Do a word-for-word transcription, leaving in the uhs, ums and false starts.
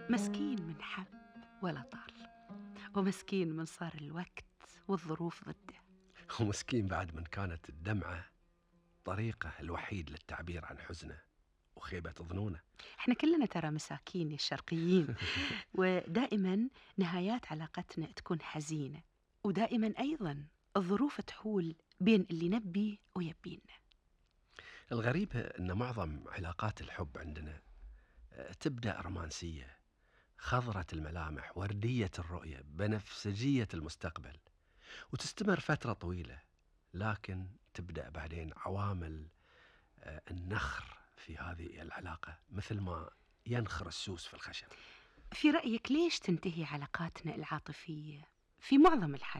مسكين من حب ولا طال، ومسكين من صار الوقت والظروف ضده. ومسكين بعد من كانت الدمعة طريقه الوحيد للتعبير عن حزنه وخيبة ظنونه. احنا كلنا ترى مساكين يا الشرقيين. ودائما نهايات علاقتنا تكون حزينة، ودائما أيضا الظروف تحول بين اللي نبي ويبينا. الغريب أن معظم علاقات الحب عندنا تبدأ رومانسية، خضرة الملامح، وردية الرؤية، بنفسجية المستقبل، وتستمر فترة طويلة، لكن تبدأ بعدين عوامل النخر في هذه العلاقة، مثل ما ينخر السوس في الخشب. في رأيك ليش تنتهي علاقاتنا العاطفية في معظم الحالات